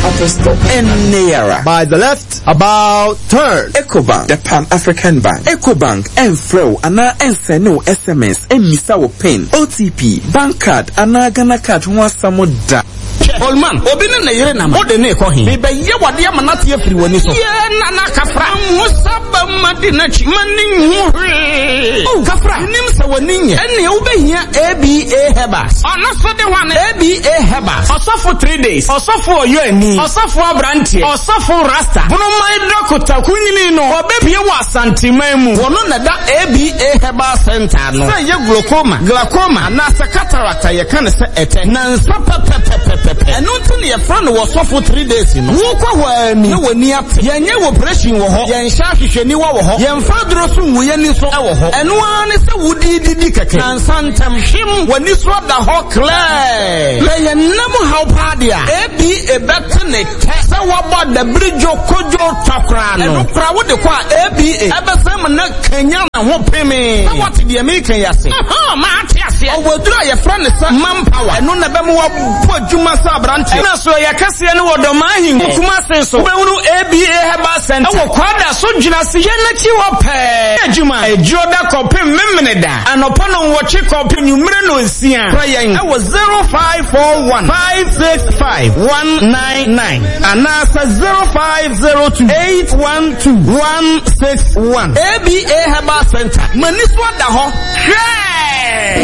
Apple Store and Nayara. By the left, about turn. EcoBank, the Pan-African Bank. EcoBank, Enfro, Ana Enseno SMS, Emisa wo Pen, OTP, Bank Card, Ana Ghana Card, Mwasamoda. Olman, obine na yere na mo de na eko hin. Be ye wade amanate afiri wani so. Ye na kafra musaba madina chi manin hwe. Oh kafra, nim se wani nye. Ene wo behia ABA Hebas. Ono so de wan ABA Hebas. Osofo 3 days. Osofo oyo ani. Osofo abrantie. Osofo rasta. Bono mai dokota kunyini no. Obepie wa santiman mu. Wono na da ABA Hebas Center no. Se ye glaucoma na se cataract ye kan se ete. Na nsa pepepepepe. And until your friend was off for 3 days, walk away, no one near Yan operation wo ho, Yan Shashi ni wo ho, Yan Fadro Sum, Yan so our ho, and one is a woody dicake, and Santam Shim when this was the hawk clay. Lay a number how padia, be a better net, so about the bridge of Kojo Takran, and no crowd the qua, be ever some Kenyan won't pay me. What did the American say? Oh, Martias, I will try a friend, manpower, and none of them will put you must. Na so ya kase ne wodo mahin kuma senso be wonu ABA Herbal Center wo kwada so dwuna se ye na chi wo pe adwuma ejoda kopem memene da anopo no wo chi kopem numere no nsia prayer e wo 0541 565 199 anasa 0502 812 161 ABA Herbal Center maniswa da ho hwe